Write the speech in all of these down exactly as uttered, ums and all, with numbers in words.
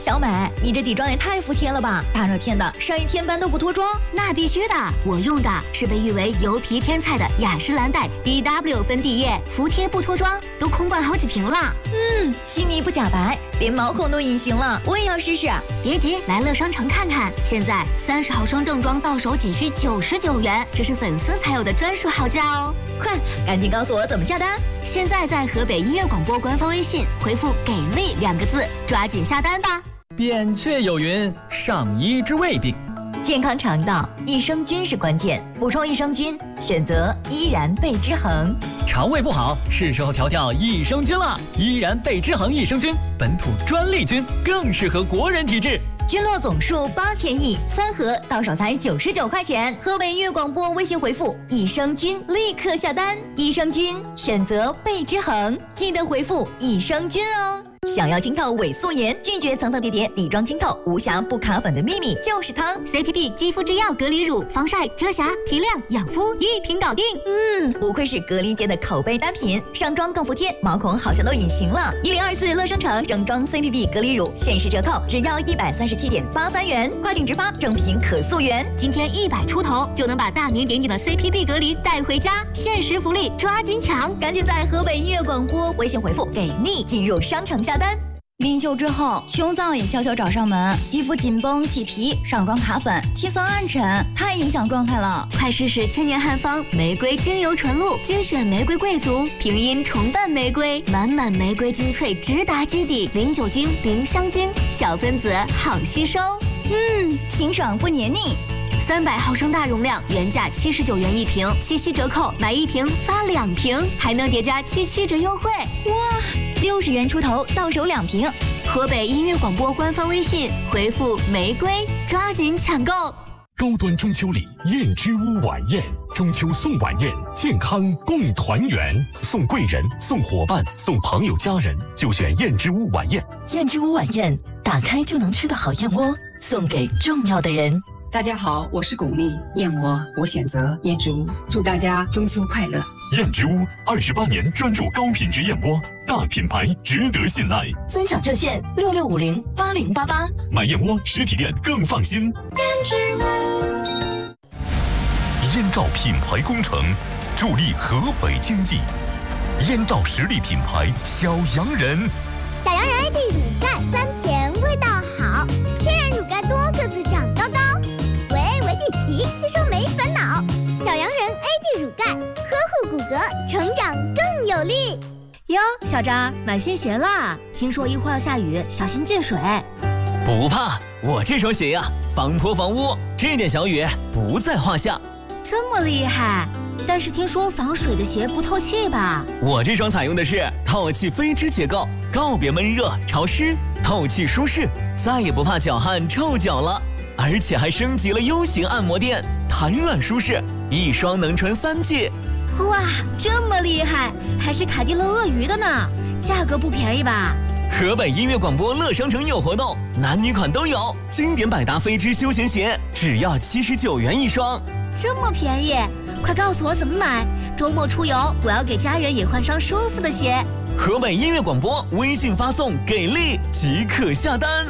小美，你这底妆也太服帖了吧！大热天的，上一天班都不脱妆？ 那必须的，我用的是被誉为油皮天菜的雅诗兰黛 B W 粉底液，服帖不脱妆，都空灌好几瓶了。 嗯，细腻不假白，连毛孔都隐形了，我也要试试。 别急，来乐商城看看，现在三十毫升正装到手仅需九十九元，这是粉丝才有的专属好价哦！ 快，赶紧告诉我怎么下单！ 现在在河北音乐广播官方微信回复“给力”两个字，抓紧下单吧。 扁鹊有云：上医治未病。 健康肠道，益生菌是关键，补充益生菌，选择依然贝之恒。 肠胃不好，是时候调调益生菌了。依然贝之恒益生菌，本土专利菌，更适合国人体质。 菌落总数八千亿，三盒到手才九十九块钱。河北音乐广播微信回复益生菌，立刻下单。益生菌选择贝之恒，记得回复益生菌哦。想要清透伪素颜，拒绝层层叠叠底妆清透，无瑕不卡粉的秘密就是它 C P B 肌肤之钥隔离乳，防晒、遮瑕、提亮、养肤一瓶搞定。 嗯，不愧是隔离界的口碑单品，上妆更服帖，毛孔好像都隐形了。一零二四乐生城整装 C P B 隔离乳限时折扣，只要一百三十七点八三元，快订直发，正品可溯源。 今天一百出头就能把大名鼎鼎的 C P B 隔离带回家，限时福利，抓紧抢！ 赶紧在河北音乐广播微信回复给力，进入商城下单。临休之后，胸燥也悄悄找上门，肌肤紧绷起皮，上妆卡粉，气色暗沉，太影响状态了。 快试试千年汉方玫瑰精油纯露，精选玫瑰贵族，平阴重瓣玫瑰，满满玫瑰精粹直达基底，零酒精，零香精，小分子好吸收。 嗯，清爽不黏腻。 三百毫升大容量，原价七十九元一瓶，七夕折扣买一瓶发两瓶，还能叠加七七折优惠。 哇！六十元出头，到手两瓶。 河北音乐广播官方微信回复玫瑰，抓紧抢购。 高端中秋礼，燕之屋晚宴，中秋送晚宴，健康共团圆，送贵人，送伙伴，送朋友家人，就选燕之屋晚宴。 燕之屋晚宴，打开就能吃的好燕窝，送给重要的人。 大家好，我是巩俐，燕窝我选择燕之屋，祝大家中秋快乐。 燕之屋二十八年专注高品质燕窝，大品牌值得信赖。 尊享热线六六五零八零八八， 买燕窝实体店更放心。 燕之屋。 燕赵品牌工程，助力河北经济。燕赵实力品牌小洋人。 小洋人 A D 乳钙酸甜，味道好，天然乳钙多个子长高高，维维地奇吸收没烦恼。小洋人 A D 乳钙，呵护骨骼，成长更有力。 哟，小张买新鞋啦！听说一会儿要下雨，小心进水。 不怕，我这双鞋呀，防泼防污，这点小雨不在话下。 这么厉害？但是听说防水的鞋不透气吧？ 我这双采用的是透气飞织结构，告别闷热潮湿，透气舒适，再也不怕脚汗臭脚了。而且还升级了 U 型按摩垫，弹软舒适，一双能穿三季。 哇，这么厉害，还是凯迪乐鳄鱼的呢，价格不便宜吧？ 河北音乐广播乐商城有活动，男女款都有，经典百搭飞织休闲鞋只要七十九元一双， 这么便宜，快告诉我怎么买！周末出游，我要给家人也换双舒服的鞋。 河北音乐广播微信发送“给力”即可下单。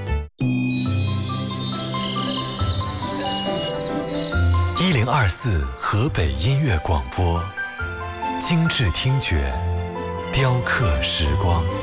一零二四河北音乐广播，精致听觉，雕刻时光。